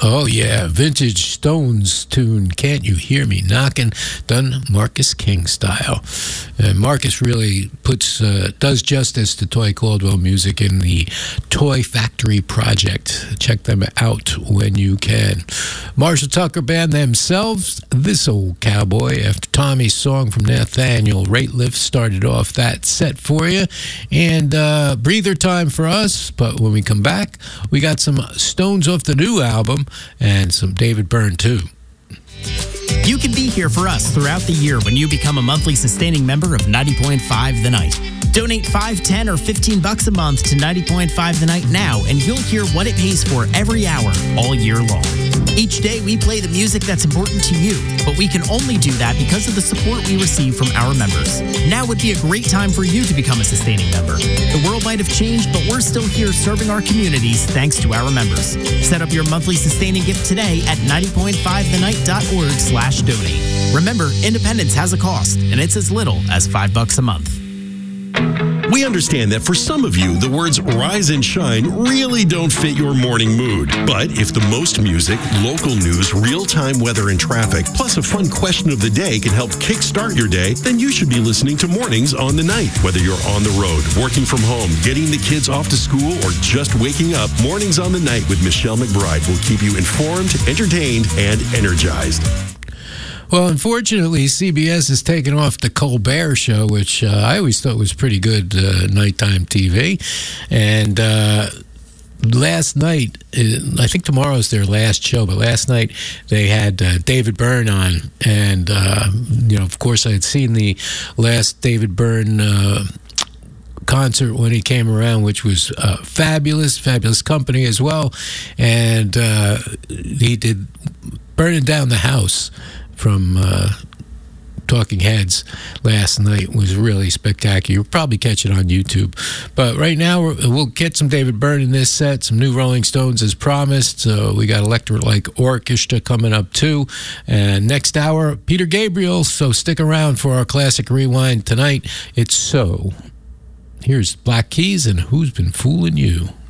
Oh, yeah, vintage Stones tune, Can't You Hear Me Knocking, done Marcus King style. And Marcus really does justice to Toy Caldwell music in the Toy Factory Project. Check them out when you can. Marshall Tucker Band themselves, This Old Cowboy, after Tommy's song from Nathaniel Rateliff started off that set for you. And breather time for us, but when we come back, we got some Stones off the new album and some David Byrne too. You can be here for us throughout the year when you become a monthly sustaining member of 90.5 The Night. Donate $5, $10, or $15 a month to 90.5 The Night now, and you'll hear what it pays for every hour, all year long. Each day, we play the music that's important to you, but we can only do that because of the support we receive from our members. Now would be a great time for you to become a sustaining member. The world might have changed, but we're still here serving our communities thanks to our members. Set up your monthly sustaining gift today at 90.5thenight.org/donate. Remember, independence has a cost, and it's as little as $5 a month. We understand that for some of you, the words rise and shine really don't fit your morning mood. But if the most music, local news, real-time weather and traffic, plus a fun question of the day can help kickstart your day, then you should be listening to Mornings on the Night. Whether you're on the road, working from home, getting the kids off to school, or just waking up, Mornings on the Night with Michelle McBride will keep you informed, entertained, and energized. Well, unfortunately, CBS has taken off the Colbert Show, which I always thought was pretty good nighttime TV. And last night, I think tomorrow's their last show, but last night they had David Byrne on. And, of course, I had seen the last David Byrne concert when he came around, which was fabulous company as well. And he did Burning Down the House from Talking Heads last night. Was really spectacular. You'll probably catch it on YouTube. But right now, we'll get some David Byrne in this set, some new Rolling Stones as promised. So we got Electric Light Orchestra coming up too. And next hour, Peter Gabriel. So stick around for our Classic Rewind tonight. It's So. Here's Black Keys and Who's Been Fooling You?